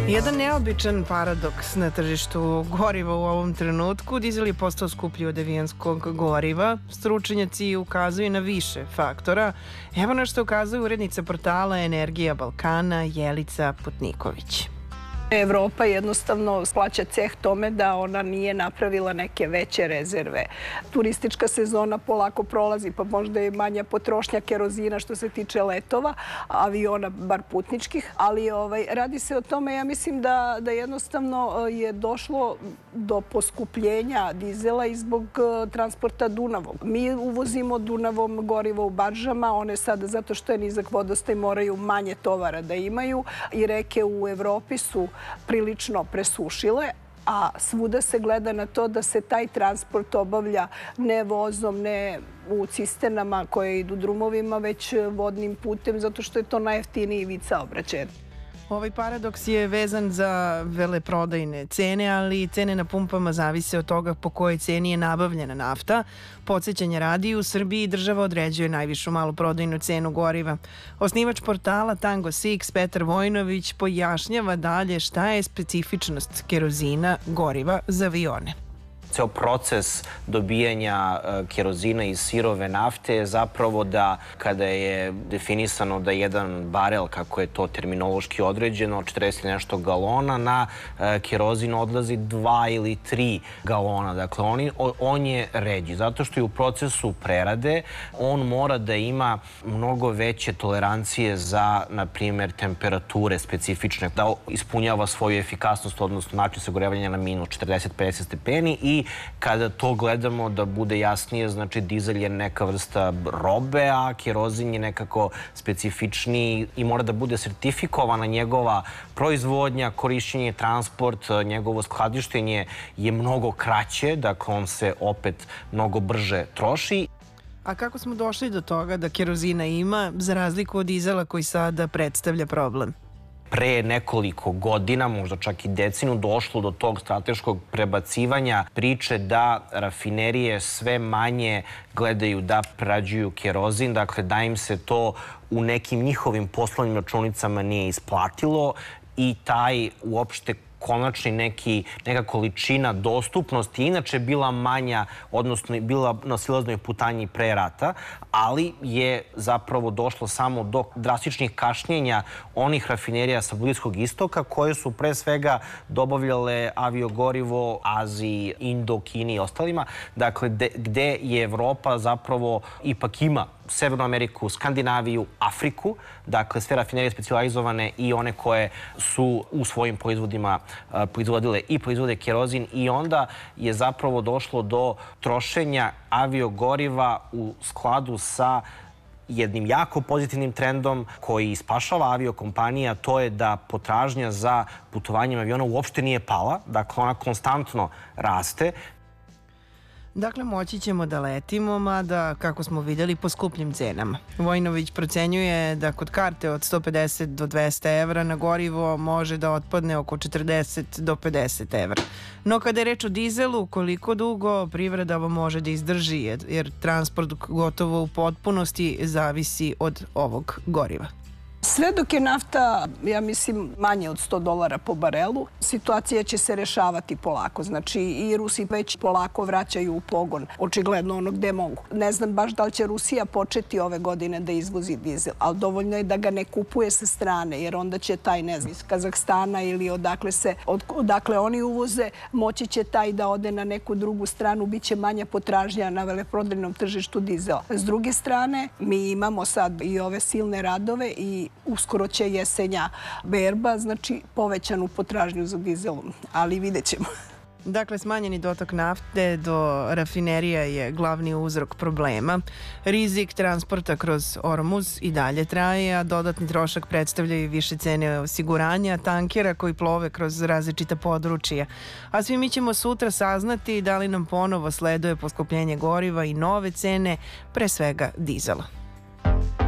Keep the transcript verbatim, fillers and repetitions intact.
Jedan neobičan paradoks na tržištu goriva u ovom trenutku. Dizel je postao skuplji od avijanskog goriva. Stručnjaci ukazuju na više faktora. Evo na što ukazuje urednica portala Energija Balkana Jelica Putniković. Evropa jednostavno plaća ceh tome da ona nije napravila neke veće rezerve. Turistička sezona polako prolazi, pa možda je manja potrošnja kerozina što se tiče letova, aviona, bar putničkih, ali ovaj, radi se o tome, ja mislim da, da jednostavno je došlo do poskupljenja dizela i zbog transporta Dunavom. Mi uvozimo Dunavom gorivo u baržama, one sada zato što je nizak vodostaj moraju manje tovara da imaju i reke u Evropi su prilično presušile, a svuda se gleda na to da se taj transport obavlja ne vozom, ne u cisternama koje idu drumovima, već vodnim putem, zato što je to najjeftiniji vid saobraćaja. Ovaj paradoks je vezan za veleprodajne cene, ali i cene na pumpama zavise od toga po kojoj ceni je nabavljena nafta. Podsećanja radi, u Srbiji država određuje najvišu maloprodajnu cenu goriva. Osnivač portala Tango Six Petar Vojnović pojašnjava dalje šta je specifičnost kerozina goriva za avione. Ceo proces dobijanja kerozina iz sirove nafte je zapravo da kada je definisano da jedan barel, kako je to terminološki određeno, četrdeset nešto galona, na kerozin odlazi dva ili tri galona. Dakle, on, on je ređi. Zato što je u procesu prerade on mora da ima mnogo veće tolerancije za, na primjer, temperature specifične, da ispunjava svoju efikasnost, odnosno način sagorevanja na minus četrdeset do pedeset stepeni i kada to gledamo da bude jasnije, znači dizel je neka vrsta robe, a kerozin je nekako specifičniji i mora da bude sertifikovana njegova proizvodnja, korišćenje, transport, njegovo skladištenje je mnogo kraće, dakle on se opet mnogo brže troši. A kako smo došli do toga da kerozina ima, za razliku od dizela koji sada predstavlja problem? Pre nekoliko godina, možda čak i decinu, došlo do tog strateškog prebacivanja priče da rafinerije sve manje gledaju da prerađuju kerozin, dakle da im se to u nekim njihovim poslovnim računicama nije isplatilo i taj uopšte konačni neki, neka količina dostupnosti inače bila manja, odnosno bila na silaznoj putanji pre rata, ali je zapravo došlo samo do drastičnih kašnjenja onih rafinerija sa Bliskog istoka koje su pre svega dobavljale aviogorivo Aziji, Indo, Kini i ostalima, dakle gde je Evropa zapravo ipak ima Severnu Ameriku, Skandinaviju, Afriku, dakle sve rafinerije specijalizovane i one koje su u svojim proizvodima proizvodile i proizvode kerozin i onda je zapravo došlo do trošenja aviogoriva u skladu sa jednim jako pozitivnim trendom koji spašava aviokompanija, to je da potražnja za putovanjem aviona uopšte nije pala, dakle ona konstantno raste. Dakle, moći ćemo da letimo, mada, kako smo vidjeli, po skupljim cenama. Vojnović procenjuje da kod karte od sto pedeset do dvesta evra na gorivo može da otpadne oko četrdeset do pedeset evra. No kada je reč o dizelu, koliko dugo privreda može da izdrži, jer transport gotovo u potpunosti zavisi od ovog goriva. Sve dok je nafta, ja mislim, manje od sto dolara po barelu, situacija će se rešavati polako. Znači i Rusi već polako vraćaju u pogon, očigledno ono gde mogu. Ne znam baš da li će Rusija početi ove godine da izvozi dizel, ali dovoljno je da ga ne kupuje sa strane, jer onda će taj, ne znam, iz Kazahstana ili odakle, se, od, odakle oni uvoze, moći će taj da ode na neku drugu stranu, bit će manja potražnja na veleprodajnom tržištu dizela. S druge strane, mi imamo sad i ove silne radove i uskoro će jesenja berba, znači povećanu potražnju za dizelom, ali vidjet ćemo. Dakle, smanjeni dotok nafte do rafinerija je glavni uzrok problema. Rizik transporta kroz Ormuz i dalje traje, a dodatni trošak predstavljaju više cene osiguranja tankera koji plove kroz različita područja. A svi mi ćemo sutra saznati da li nam ponovo sleduje poskupljenje goriva i nove cene, pre svega dizela.